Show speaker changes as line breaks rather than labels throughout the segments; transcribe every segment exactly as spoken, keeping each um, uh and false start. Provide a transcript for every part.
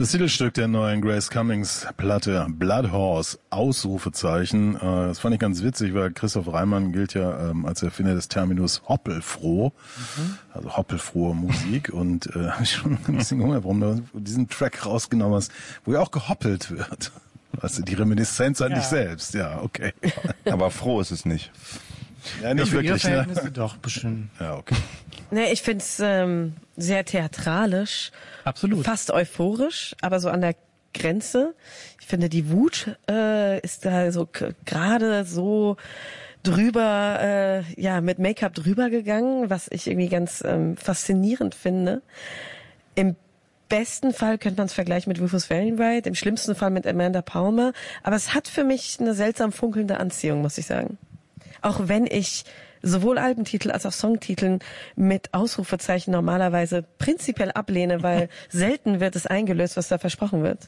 Das Titelstück der neuen Grace Cummings Platte, Blood Horse, Ausrufezeichen. Das fand ich ganz witzig, weil Christoph Reimann gilt ja als Erfinder des Terminus hoppelfroh, mhm. also hoppelfrohe Musik. Und äh, habe ich schon ein bisschen gewundert, warum du diesen Track rausgenommen hast, wo ja auch gehoppelt wird. Also die Reminiszenz an ja. dich selbst, ja, okay.
Aber froh ist es nicht.
Ja, nicht
ja,
wirklich, ne?
Doch, bestimmt.
Ja, okay.
Ne, ich find's ähm, sehr theatralisch.
Absolut.
Fast euphorisch, aber so an der Grenze. Ich finde, die Wut äh, ist da so k- gerade so drüber, äh, ja, mit Make-up drüber gegangen, was ich irgendwie ganz ähm, faszinierend finde. Im besten Fall könnte man es vergleichen mit Rufus Wainwright, im schlimmsten Fall mit Amanda Palmer. Aber es hat für mich eine seltsam funkelnde Anziehung, muss ich sagen. Auch wenn ich sowohl Albentitel als auch Songtiteln mit Ausrufezeichen normalerweise prinzipiell ablehne, weil selten wird es eingelöst, was da versprochen wird.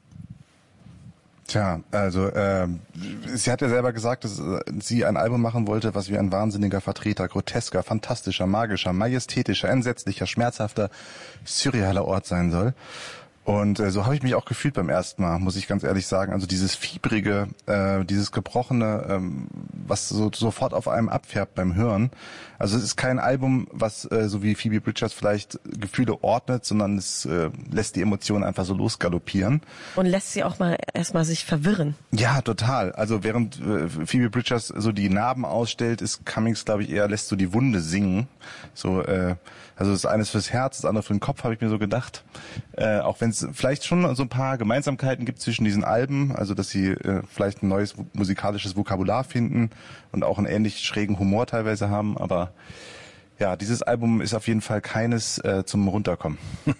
Tja, also äh, sie hat ja selber gesagt, dass äh, sie ein Album machen wollte, was wie ein wahnsinniger Vertreter grotesker, fantastischer, magischer, majestätischer, entsetzlicher, schmerzhafter, surrealer Ort sein soll. Und äh, so habe ich mich auch gefühlt beim ersten Mal, muss ich ganz ehrlich sagen. Also dieses fiebrige, äh, dieses gebrochene, ähm, was so sofort auf einem abfärbt beim Hören. Also es ist kein Album, was äh, so wie Phoebe Bridgers vielleicht Gefühle ordnet, sondern es äh, lässt die Emotionen einfach so losgaloppieren.
Und lässt sie auch mal erstmal sich verwirren.
Ja, total. Also während äh, Phoebe Bridgers so die Narben ausstellt, ist Cummings, glaube ich, eher lässt so die Wunde singen. So, äh, also das eine ist fürs Herz, das andere für den Kopf, habe ich mir so gedacht. Äh, auch wenn es vielleicht schon so ein paar Gemeinsamkeiten gibt zwischen diesen Alben, also dass sie äh, vielleicht ein neues musikalisches Vokabular finden und auch einen ähnlich schrägen Humor teilweise haben, aber ja, dieses Album ist auf jeden Fall keines äh, zum Runterkommen.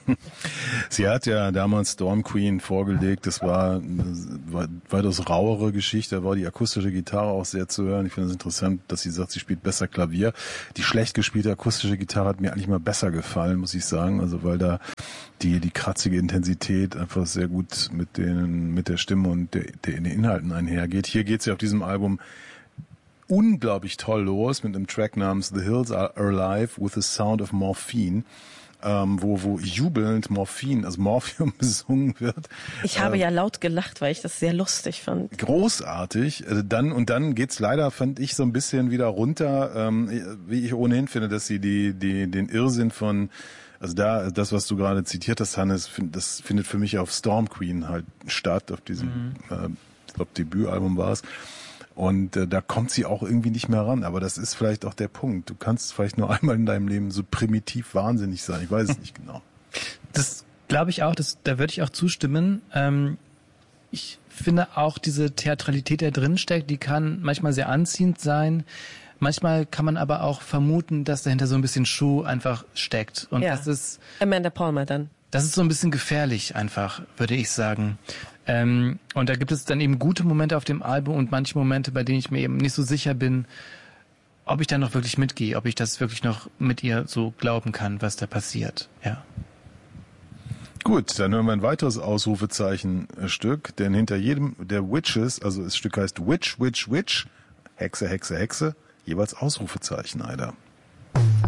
Sie hat ja damals Storm Queen vorgelegt, das war eine weitaus rauere Geschichte, da war die akustische Gitarre auch sehr zu hören. Ich finde es interessant, dass sie sagt, sie spielt besser Klavier. Die schlecht gespielte akustische Gitarre hat mir eigentlich mal besser gefallen, muss ich sagen, also weil da die die kratzige Intensität einfach sehr gut mit den mit der Stimme und der, der, den Inhalten einhergeht. Hier geht's ja auf diesem Album unglaublich toll los mit einem Track namens The Hills Are Alive with the Sound of Morphine, ähm, wo wo jubelnd Morphin, also Morphium besungen wird.
Ich habe
ähm,
ja laut gelacht, weil ich das sehr lustig fand.
Großartig. Also dann und dann geht's leider, fand ich, so ein bisschen wieder runter, ähm, wie ich ohnehin finde, dass sie die die den Irrsinn von also da, das, was du gerade zitiert hast, Hannes, das findet für mich auf Storm Queen halt statt, auf diesem, mhm. äh, ich glaube, Debütalbum war es. Und äh, da kommt sie auch irgendwie nicht mehr ran. Aber das ist vielleicht auch der Punkt. Du kannst vielleicht nur einmal in deinem Leben so primitiv wahnsinnig sein. Ich weiß es nicht genau.
Das glaube ich auch. Das, da würde ich auch zustimmen. Ähm, ich finde auch diese Theatralität, die da drin steckt, die kann manchmal sehr anziehend sein. Manchmal kann man aber auch vermuten, dass dahinter so ein bisschen Schuh einfach steckt. Und
ja.
das ist
Amanda Palmer dann.
Das ist so ein bisschen gefährlich einfach, würde ich sagen. Ähm, und da gibt es dann eben gute Momente auf dem Album und manche Momente, bei denen ich mir eben nicht so sicher bin, ob ich da noch wirklich mitgehe, ob ich das wirklich noch mit ihr so glauben kann, was da passiert. Ja.
Gut, dann hören wir ein weiteres Ausrufezeichen-Stück, denn hinter jedem der Witches, also das Stück heißt Witch, Witch, Witch, Hexe, Hexe, Hexe, jeweils Ausrufezeichen, Alter.